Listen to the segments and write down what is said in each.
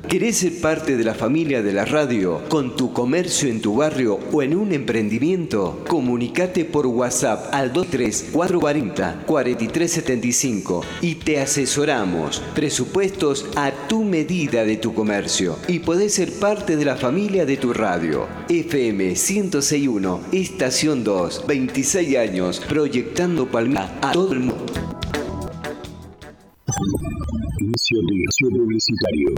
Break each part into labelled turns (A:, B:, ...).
A: ¿Querés ser parte de la familia de la radio con tu comercio en tu barrio o en un emprendimiento? Comunicate por WhatsApp al 23-440-4375 y te asesoramos. Presupuestos a tu medida de tu comercio y podés ser parte de la familia de tu radio. FM 106.1, Estación 2, 26 años, proyectando Palmira a todo el mundo.
B: Inicio de espacio publicitario.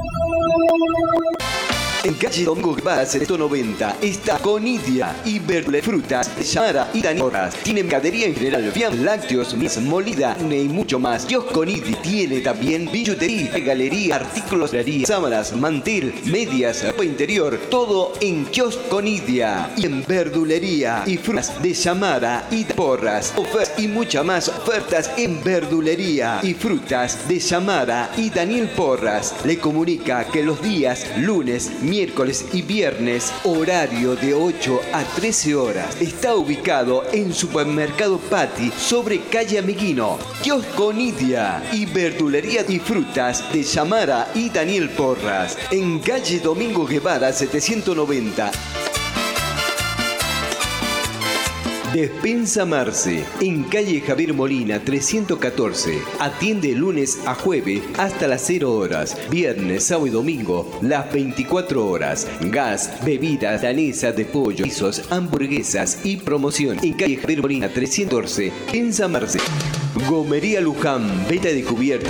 A: En calle Domingo Guevara 190 está Conidia y verduras, frutas, llamara y tanorras. Tiene mercadería en general, fiambres, lácteos, miel molida y mucho más. Kiosco Conidia tiene también billutería, galería, artículos de herrería, sábanas, mantel, medias, ropa interior, todo en Kiosco Conidia. Y en verdulería y frutas de llamara y porras, ofertas y muchas más ofertas en verdulería y frutas de llamara y Daniel Porras. Le comunica que los días lunes, miércoles y viernes, horario de 8 a 13 horas. Está ubicado en Supermercado Pati, sobre calle Ameguino. Kiosco Nidia y verdulería y frutas de Yamara y Daniel Porras. En calle Domingo Guevara 790. Despensa Marce, en calle Javier Molina 314. Atiende lunes a jueves hasta las 0 horas. Viernes, sábado y domingo, las 24 horas. Gas, bebidas, danesas de pollo, guisos, hamburguesas y promoción. En calle Javier Molina 314, Despensa Marce. Gomería Luján, venta de cubierta